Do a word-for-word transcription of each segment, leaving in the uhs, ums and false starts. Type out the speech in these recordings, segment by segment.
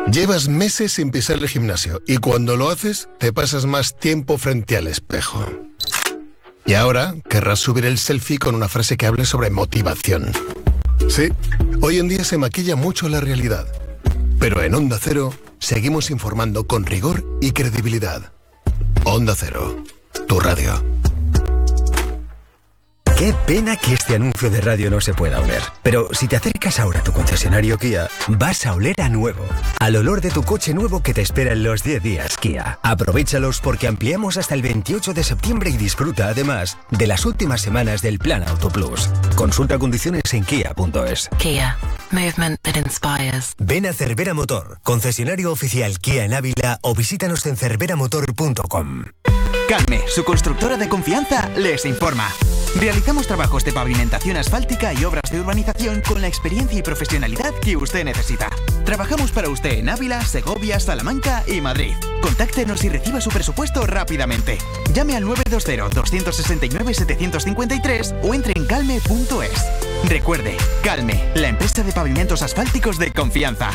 Llevas meses sin pisar el gimnasio y cuando lo haces te pasas más tiempo frente al espejo. Y ahora querrás subir el selfie con una frase que hable sobre motivación. Sí, hoy en día se maquilla mucho la realidad. Pero en Onda Cero seguimos informando con rigor y credibilidad. Onda Cero, tu radio. Qué pena que este anuncio de radio no se pueda oler. Pero si te acercas ahora a tu concesionario Kia, vas a oler a nuevo. Al olor de tu coche nuevo que te espera en los diez días Kia. Aprovéchalos porque ampliamos hasta el veintiocho de septiembre y disfruta además de las últimas semanas del Plan Auto Plus. Consulta condiciones en kia punto es. Kia. Movement that inspires. Ven a Cervera Motor, concesionario oficial Kia en Ávila o visítanos en cervera motor punto com. Calme, su constructora de confianza, les informa. Realizamos trabajos de pavimentación asfáltica y obras de urbanización con la experiencia y profesionalidad que usted necesita. Trabajamos para usted en Ávila, Segovia, Salamanca y Madrid. Contáctenos y reciba su presupuesto rápidamente. Llame al nueve dos cero, dos seis nueve, siete cinco tres o entre en calme punto es. Recuerde, Calme, la empresa de pavimentos asfálticos de confianza.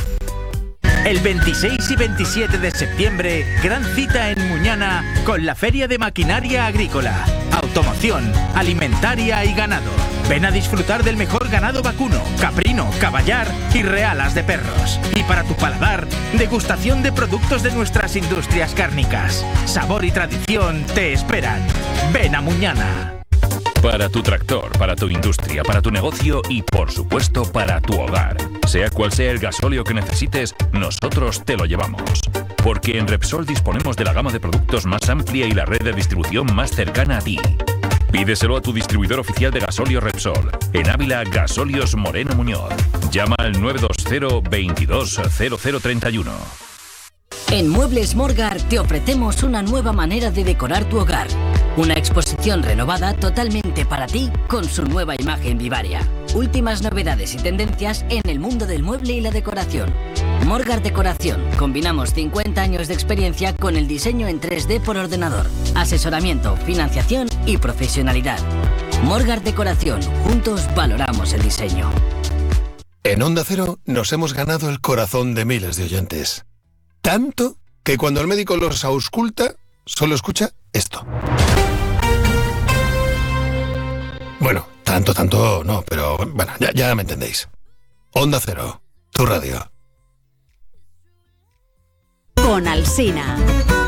El veintiséis y veintisiete de septiembre, gran cita en Muñana con la Feria de Maquinaria Agrícola, Automoción, Alimentaria y Ganado. Ven a disfrutar del mejor ganado vacuno, caprino, caballar y realas de perros. Y para tu paladar, degustación de productos de nuestras industrias cárnicas. Sabor y tradición te esperan. Ven a Muñana. Para tu tractor, para tu industria, para tu negocio y, por supuesto, para tu hogar. Sea cual sea el gasóleo que necesites, nosotros te lo llevamos. Porque en Repsol disponemos de la gama de productos más amplia y la red de distribución más cercana a ti. Pídeselo a tu distribuidor oficial de gasóleo Repsol. En Ávila, Gasóleos Moreno Muñoz. Llama al nueve dos cero, veintidós, cero cero treinta y uno. En Muebles Morgar te ofrecemos una nueva manera de decorar tu hogar. Una exposición renovada totalmente para ti con su nueva imagen vivaria. Últimas novedades y tendencias en el mundo del mueble y la decoración. Morgar Decoración. Combinamos cincuenta años de experiencia con el diseño en tres D por ordenador. Asesoramiento, financiación y profesionalidad. Morgar Decoración. Juntos valoramos el diseño. En Onda Cero nos hemos ganado el corazón de miles de oyentes. Tanto que cuando el médico los ausculta, solo escucha esto. Bueno, tanto, tanto no, pero bueno, ya, ya me entendéis. Onda Cero, tu radio. Con Alsina.